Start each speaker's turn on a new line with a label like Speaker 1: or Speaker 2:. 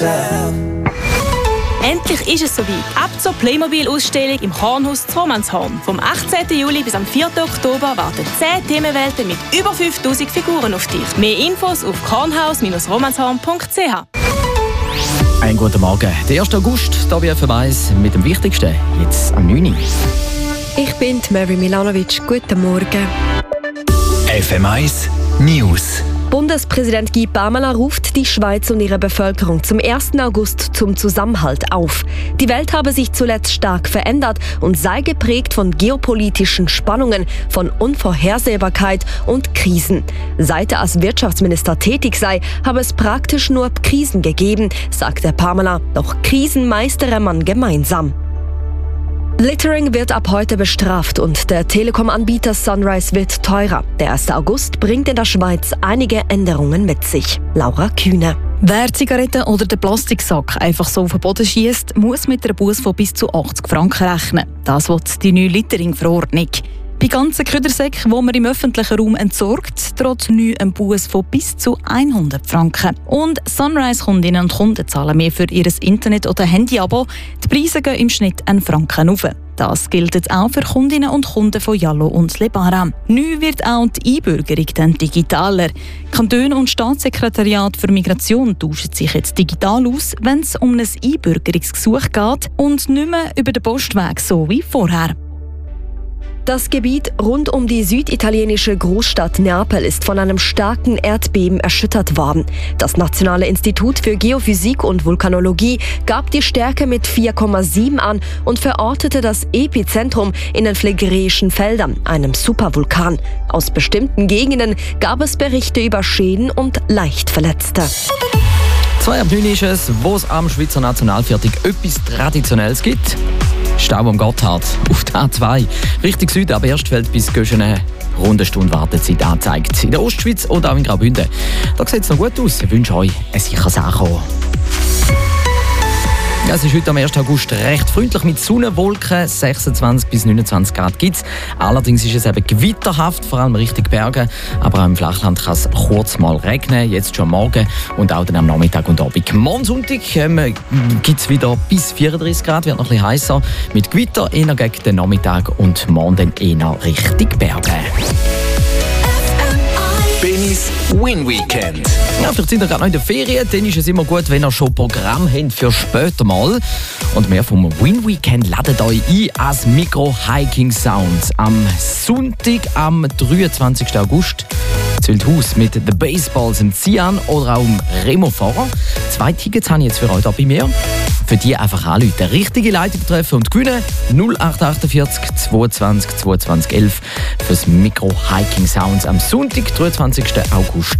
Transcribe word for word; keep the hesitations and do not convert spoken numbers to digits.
Speaker 1: Endlich ist es soweit. Ab zur Playmobil-Ausstellung im Kornhaus zu Romanshorn. Vom achtzehnten Juli bis am vierten Oktober warten zehn Themenwelten mit über fünftausend Figuren auf dich. Mehr Infos auf kornhaus romanshorn punkt c h.
Speaker 2: Einen guten Morgen. Der ersten August, hier bei F M eins mit dem Wichtigsten, jetzt am neun Uhr.
Speaker 3: Ich bin Mary Milanovic. Guten Morgen.
Speaker 4: F M eins News.
Speaker 3: Bundespräsident Guy Parmelin ruft die Schweiz und ihre Bevölkerung zum ersten August zum Zusammenhalt auf. Die Welt habe sich zuletzt stark verändert und sei geprägt von geopolitischen Spannungen, von Unvorhersehbarkeit und Krisen. Seit er als Wirtschaftsminister tätig sei, habe es praktisch nur Krisen gegeben, sagte Parmelin. Doch Krisen meistere man gemeinsam. Littering wird ab heute bestraft und der Telekom-Anbieter Sunrise wird teurer. Der erste August bringt in der Schweiz einige Änderungen mit sich. Laura Kühne.
Speaker 5: Wer Zigaretten oder den Plastiksack einfach so auf den Boden schiesst, muss mit einer Busse von bis zu achtzig Franken rechnen. Das will die neue Littering-Verordnung. Bei ganzen Ködersäcken, die man im öffentlichen Raum entsorgt, droht neu ein Buß von bis zu hundert Franken. Und Sunrise-Kundinnen und Kunden zahlen mehr für ihr Internet- oder Handy-Abo. Die Preise gehen im Schnitt einen Franken rauf. Das gilt auch für Kundinnen und Kunden von Yallo und Lebara. Neu wird auch die Einbürgerung dann digitaler. Kantone und Staatssekretariat für Migration tauschen sich jetzt digital aus, wenn es um ein Einbürgerungsgesuch geht und nicht mehr über den Postweg, so wie vorher.
Speaker 3: Das Gebiet rund um die süditalienische Großstadt Neapel ist von einem starken Erdbeben erschüttert worden. Das Nationale Institut für Geophysik und Vulkanologie gab die Stärke mit vier Komma sieben an und verortete das Epizentrum in den Phlegraeischen Feldern, einem Supervulkan. Aus bestimmten Gegenden gab es Berichte über Schäden und Leichtverletzte.
Speaker 2: Zwei ab neun ist es, wo es am Schweizer Nationalviertel etwas Traditionelles gibt. Stau am Gotthard auf der A zwei. Richtung Süden, aber erst fällt bis Göschen eine runde Stunde Wartezeit anzeigt. In der Ostschweiz oder auch in Graubünden. Da sieht es noch gut aus. Ich wünsche euch ein sicheres Ankommen. Ja, es ist heute am ersten August recht freundlich mit Sonnenwolken. sechsundzwanzig bis neunundzwanzig Grad gibt es. Allerdings ist es eben gewitterhaft, vor allem Richtung Berge. Aber auch im Flachland kann es kurz mal regnen. Jetzt schon am Morgen und auch dann am Nachmittag und Abend. Morgen Sonntag ähm, gibt es wieder bis vierunddreißig Grad, wird noch ein bisschen heißer. Mit Gewitter eher gegen den Nachmittag und morgen dann eher Richtung Berge.
Speaker 4: Benis Win Weekend.
Speaker 2: Ja, vielleicht sind ihr gerade noch in der Ferien, dann ist es immer gut, wenn ihr schon Programm habt für später mal. Und mehr vom Win Weekend ladet euch ein als Micro Hiking Sounds. Am Sonntag, am dreiundzwanzigsten August, Wildhaus mit den Baseballs im Cian oder auch im Remo-Fahrer. Zwei Tickets habe ich jetzt für euch da bei mir. Für die einfach anrufen, richtige Leitung treffen und gewinnen. null acht achtundvierzig zweiundzwanzig zweiundzwanzig elf fürs Micro Hiking Sounds am Sonntag, dreiundzwanzigsten August